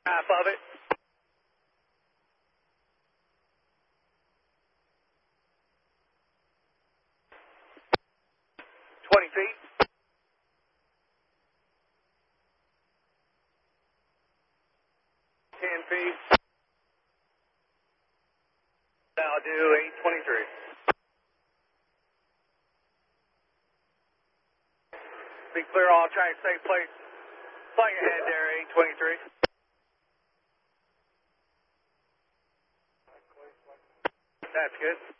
half of it. 20 feet. 10 feet. Now do 823. Be clear, I'll try and stay flight ahead there, 823. That's good.